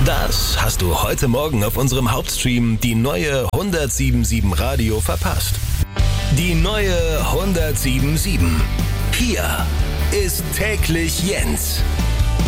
Das hast du heute Morgen auf unserem Hauptstream, die neue 107.7 Radio, verpasst. Die neue 107.7. Hier ist täglich Jens.